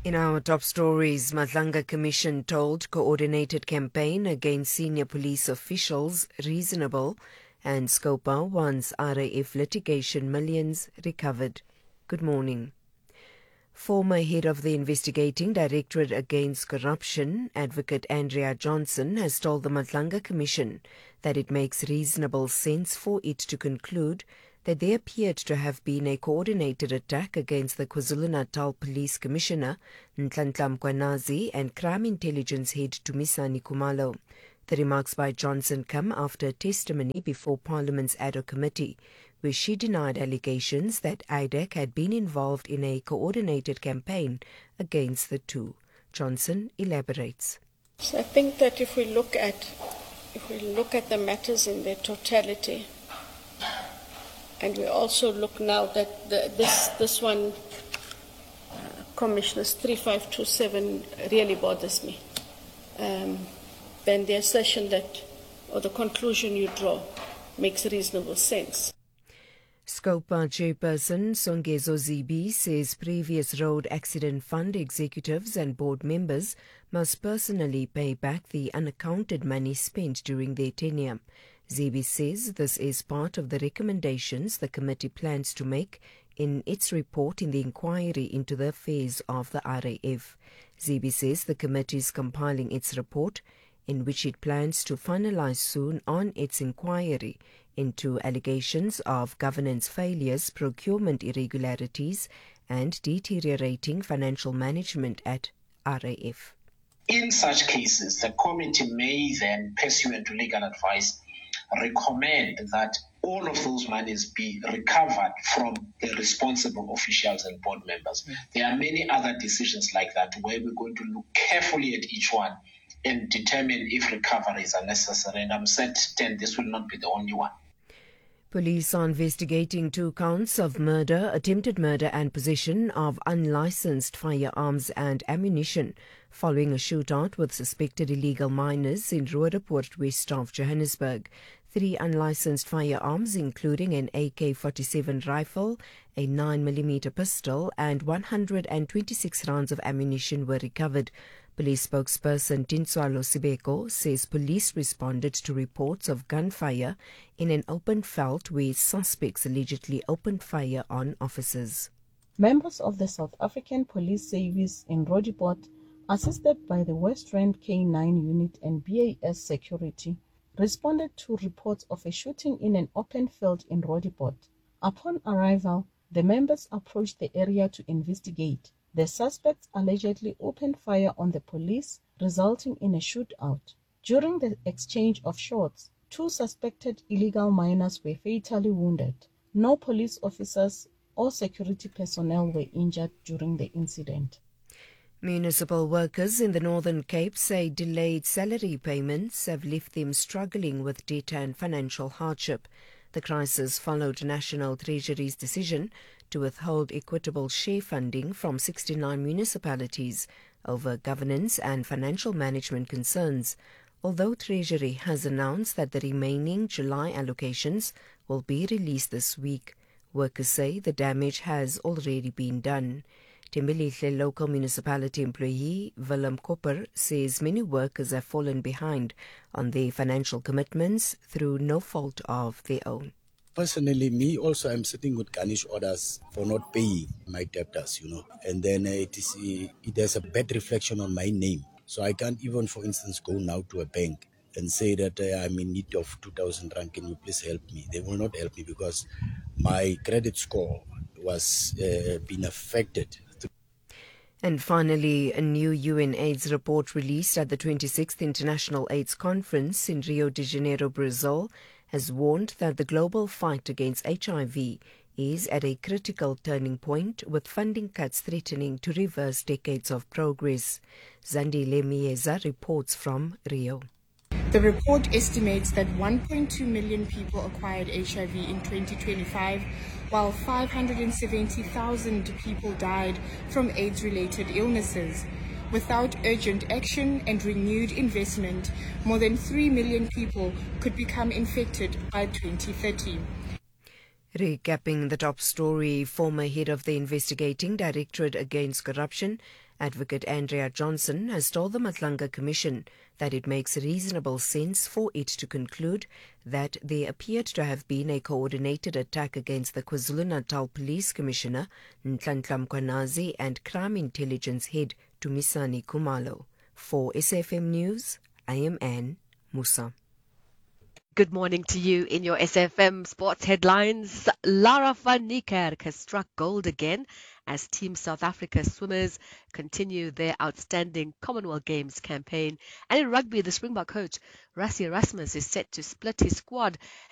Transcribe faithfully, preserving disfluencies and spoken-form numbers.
In our top stories, Madlanga Commission told coordinated campaign against senior police officials reasonable, and Scopa wants R A F litigation millions recovered. Good morning. Former head of the Investigating Directorate Against Corruption, Advocate Andrea Johnson, has told the Madlanga Commission that it makes reasonable sense for it to conclude that there appeared to have been a coordinated attack against the KwaZulu-Natal Police Commissioner, Nhlanhla Mkhwanazi, and Crime Intelligence Head Dumisani Khumalo. The remarks by Johnson come after testimony before Parliament's Ad hoc Committee, where she denied allegations that I D E C had been involved in a coordinated campaign against the two. Johnson elaborates. So I think that if we look at if we look at the matters in their totality, and we also look now that the, this this one, uh, Commissioner's three five two seven, really bothers me. Um, then the assertion that, or the conclusion you draw, makes reasonable sense. Scopa chairperson Songezo Zibi says previous road accident fund executives and board members must personally pay back the unaccounted money spent during their tenure. Zibi says this is part of the recommendations the committee plans to make in its report in the inquiry into the affairs of the R A F. Zibi says the committee is compiling its report, in which it plans to finalize soon on its inquiry into allegations of governance failures, procurement irregularities, and deteriorating financial management at R A F. In such cases, the committee may then, pursuant to legal advice, recommend that all of those monies be recovered from the responsible officials and board members. Mm. There are many other decisions like that where we're going to look carefully at each one and determine if recoveries are necessary. And I'm certain this will not be the only one. Police are investigating two counts of murder, attempted murder and possession of unlicensed firearms and ammunition following a shootout with suspected illegal miners in Roodepoort, west of Johannesburg. Three unlicensed firearms, including an A K forty-seven rifle, a nine millimeter pistol and one hundred twenty-six rounds of ammunition were recovered. Police spokesperson Tinswalo Sibeko says police responded to reports of gunfire in an open veld where suspects allegedly opened fire on officers. Members of the South African Police Service in Roodepoort, assisted by the West Rand K nine unit and B A S Security, responded to reports of a shooting in an open field in Roodepoort. Upon arrival, the members approached the area to investigate. The suspects allegedly opened fire on the police, resulting in a shootout. During the exchange of shots, two suspected illegal miners were fatally wounded. No police officers or security personnel were injured during the incident. Municipal workers in the Northern Cape say delayed salary payments have left them struggling with debt and financial hardship. The crisis followed National Treasury's decision to withhold equitable share funding from sixty-nine municipalities over governance and financial management concerns. Although Treasury has announced that the remaining July allocations will be released this week, workers say the damage has already been done. Tembelihle local municipality employee Willem Kopper says many workers have fallen behind on their financial commitments through no fault of their own. Personally, me also, I'm sitting with garnish orders for not paying my debtors, you know, and then uh, it is uh, it has a bad reflection on my name. So I can't even, for instance, go now to a bank and say that uh, I'm in need of two thousand rand, can you please help me? They will not help me because my credit score was uh, being affected. And finally, a new U N AIDS report released at the twenty-sixth International AIDS Conference in Rio de Janeiro, Brazil, has warned that the global fight against H I V is at a critical turning point, with funding cuts threatening to reverse decades of progress. Zandile Mieza reports from Rio. The report estimates that one point two million people acquired H I V in twenty twenty-five, while five hundred seventy thousand people died from AIDS-related illnesses. Without urgent action and renewed investment, more than three million people could become infected by twenty thirty. Recapping the top story, former head of the Investigating Directorate Against Corruption, Advocate Andrea Johnson, has told the Matlanga Commission that it makes reasonable sense for it to conclude that there appeared to have been a coordinated attack against the KwaZulu-Natal Police Commissioner, Nhlanhla Mkhwanazi, and Crime Intelligence Head, Dumisani Khumalo. For S F M News, I am Anne Musa. Good morning to you. In your S F M sports headlines, Lara van Niekerk has struck gold again as Team South Africa swimmers continue their outstanding Commonwealth Games campaign. And in rugby, the Springbok coach Rassie Erasmus is set to split his squad